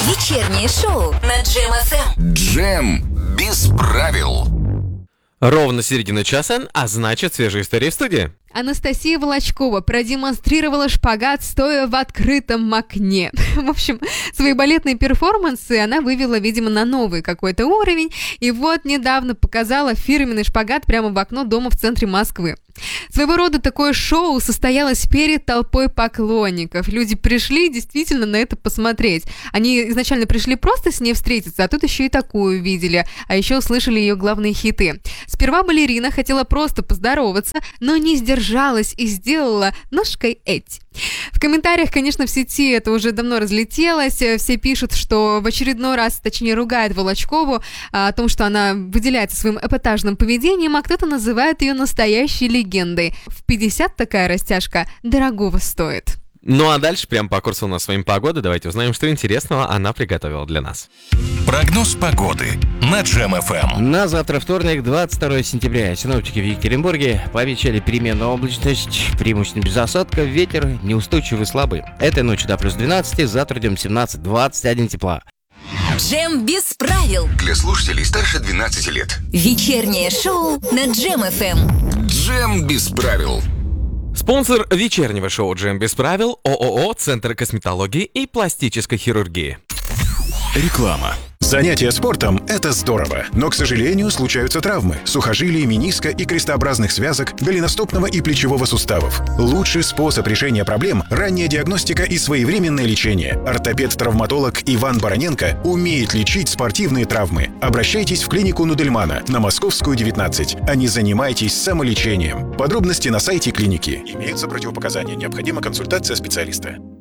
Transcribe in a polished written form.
Вечернее шоу на Джем ФМ. Джем без правил. Ровно середина часа, а значит, свежие истории в студии. Анастасия Волочкова продемонстрировала шпагат, стоя в открытом окне. В общем, свои балетные перформансы она вывела, видимо, на новый какой-то уровень. И вот недавно показала фирменный шпагат прямо в окно дома в центре Москвы. Своего рода такое шоу состоялось перед толпой поклонников. Люди пришли действительно на это посмотреть. Они изначально пришли просто с ней встретиться, а тут еще и такую видели. А еще услышали ее главные хиты. Сперва балерина хотела просто поздороваться, но не сдержалась и сделала ножкой эть. В комментариях, конечно, в сети это уже давно разлетелось. Все пишут, что в очередной раз, точнее, ругают Волочкову о том, что она выделяется своим эпатажным поведением, а кто-то называет ее настоящей легендой. В 50 такая растяжка дорогого стоит. Ну а дальше, прямо по курсу у нас с вами погода. Давайте узнаем, что интересного она приготовила для нас. Прогноз погоды на Джем ФМ. На завтра, вторник, 22 сентября. Синоптики в Екатеринбурге пообещали переменную облачность, преимущественно без осадков, ветер неустойчивый и слабый. Этой ночью до плюс 12, завтра днем 17-21 тепла. Джем без правил. Для слушателей старше 12 лет. Вечернее шоу на Джем ФМ. Джем без правил. Спонсор вечернего шоу «Джем без правил» ООО «Центр косметологии и пластической хирургии». Реклама. Занятия спортом – это здорово, но, к сожалению, случаются травмы сухожилий, мениска и крестообразных связок, голеностопного и плечевого суставов. Лучший способ решения проблем – ранняя диагностика и своевременное лечение. Ортопед-травматолог Иван Бароненко умеет лечить спортивные травмы. Обращайтесь в клинику Нудельмана на Московскую, 19, а не занимайтесь самолечением. Подробности на сайте клиники. Имеются противопоказания. Необходима консультация специалиста.